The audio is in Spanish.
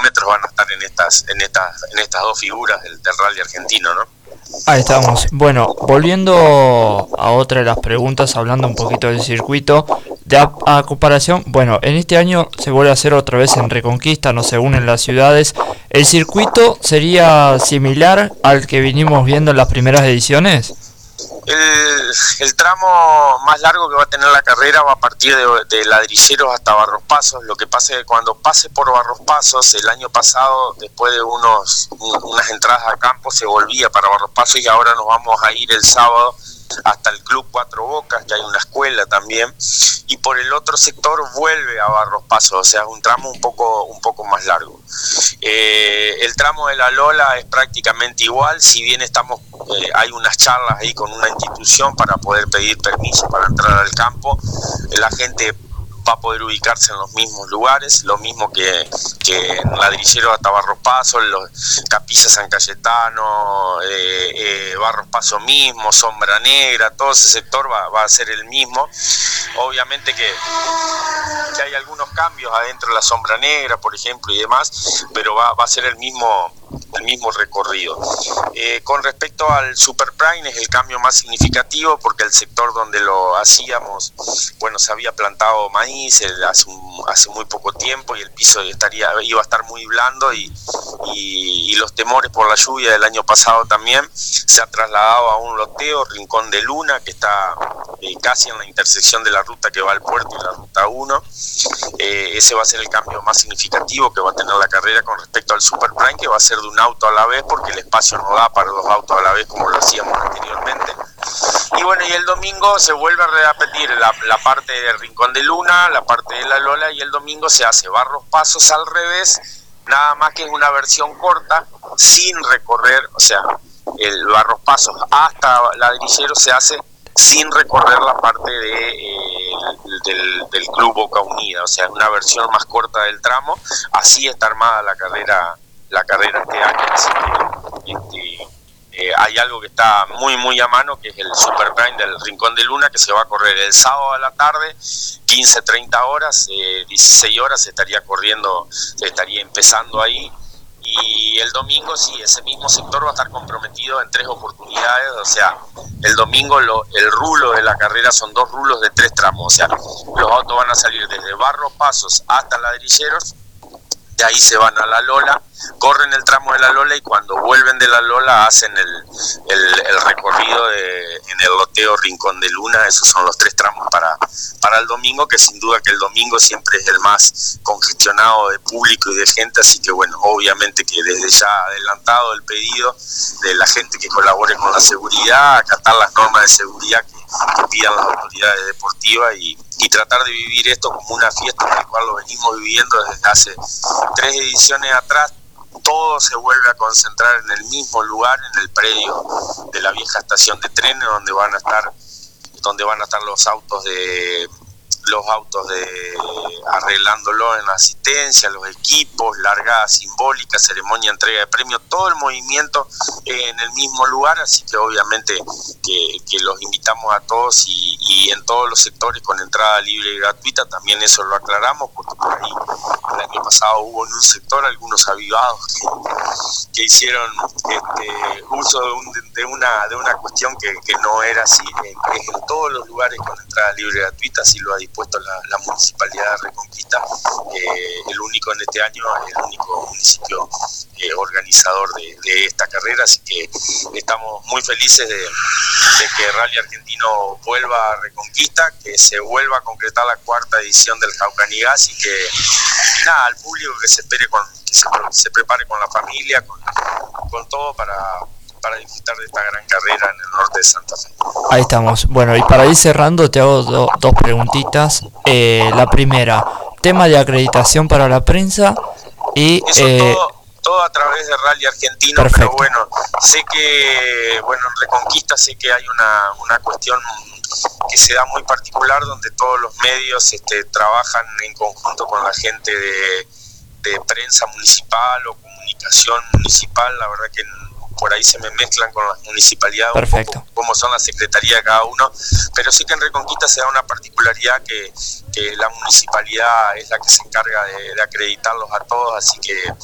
kilómetros van a estar en estas dos figuras del rally argentino, ¿no? Ahí estamos. Bueno, volviendo a otra de las preguntas, hablando un poquito del circuito, a comparación, bueno, en este año se vuelve a hacer otra vez en Reconquista, no se unen las ciudades. ¿El circuito sería similar al que vinimos viendo en las primeras ediciones? El tramo más largo que va a tener la carrera va a partir de Ladrilleros hasta Barros Pasos. Lo que pasa es que cuando pase por Barros Pasos, el año pasado, después de unas entradas a campo, se volvía para Barros Pasos, y ahora nos vamos a ir el sábado hasta el Club Cuatro Bocas, que hay una escuela también, y por el otro sector vuelve a Barros Pasos, o sea, es un tramo un poco más largo. El tramo de La Lola es prácticamente igual, si bien hay unas charlas ahí con una institución para poder pedir permiso para entrar al campo. La gente va a poder ubicarse en los mismos lugares, lo mismo que en Ladrillero hasta Barros Pasos, Capilla San Cayetano, Barros Pasos mismo, Sombra Negra, todo ese sector va a ser el mismo. Obviamente que hay algunos cambios adentro de la Sombra Negra, por ejemplo, y demás, pero va a ser el mismo recorrido. Con respecto al Super Prime, es el cambio más significativo, porque el sector donde lo hacíamos, bueno, se había plantado maíz hace muy poco tiempo, y el piso iba a estar muy blando, y los temores por la lluvia del año pasado también. Se ha trasladado a un loteo, Rincón de Luna, que está casi en la intersección de la ruta que va al puerto y la ruta 1. Ese va a ser el cambio más significativo que va a tener la carrera con respecto al Super Prime, que va a ser de un auto a la vez, porque el espacio no da para dos autos a la vez como lo hacíamos anteriormente. Y bueno, y el domingo se vuelve a repetir la parte de Rincón de Luna, la parte de La Lola, y el domingo se hace Barros Pasos al revés, nada más que es una versión corta, sin recorrer, o sea, el Barros Pasos hasta Ladrillero se hace sin recorrer la parte del Club Boca Unida, o sea, una versión más corta del tramo. Así está armada la carrera este año. Así que hay algo que está muy a mano, que es el Super Prime del Rincón de Luna, que se va a correr el sábado a la tarde, 15-30 horas, 16 horas se estaría empezando ahí. Y el domingo sí, ese mismo sector va a estar comprometido en 3 oportunidades, o sea, el domingo el rulo de la carrera son 2 rulos de 3 tramos, o sea, los autos van a salir desde Barros Pasos hasta Ladrilleros, de ahí se van a La Lola, corren el tramo de La Lola, y cuando vuelven de La Lola hacen el recorrido en el loteo Rincón de Luna. Esos son los 3 tramos para el domingo, que sin duda que el domingo siempre es el más congestionado de público y de gente, así que bueno, obviamente que desde ya adelantado el pedido de la gente que colabore con la seguridad, acatar las normas de seguridad que pidan las autoridades deportivas, y tratar de vivir esto como una fiesta, en la cual lo venimos viviendo desde hace 3 ediciones atrás. Todo se vuelve a concentrar en el mismo lugar, en el predio de la vieja estación de trenes, donde van a estar los autos de arreglándolo en la asistencia, los equipos, largada simbólica, ceremonia, entrega de premios, todo el movimiento en el mismo lugar. Así que obviamente que los invitamos a todos, y en todos los sectores con entrada libre y gratuita. También eso lo aclaramos, porque por ahí el año pasado hubo en un sector algunos avivados que hicieron uso de una cuestión que no era así. Es en todos los lugares con entrada libre y gratuita, así lo ha dispuesto la Municipalidad de Reconquista, el único en este año, el único municipio organizador de esta carrera. Así que estamos muy felices de que Rally Argentino vuelva a Reconquista, que se vuelva a concretar la 4ª edición del Jaucanigas, y que nada, al público que se prepare con la familia, con todo para disfrutar de esta gran carrera en el norte de Santa Fe. Ahí estamos. Bueno, y para ir cerrando te hago dos preguntitas. La primera, tema de acreditación para la prensa, y todo a través de Rally Argentino. Perfecto. Pero bueno, sé que en Reconquista sé que hay una cuestión que se da muy particular, donde todos los medios trabajan en conjunto con la gente de prensa municipal o comunicación municipal. La verdad que por ahí se me mezclan con las municipalidades. Perfecto. Un poco como son las secretarías de cada uno, pero sí que en Reconquista se da una particularidad que la municipalidad es la que se encarga de acreditarlos a todos, así que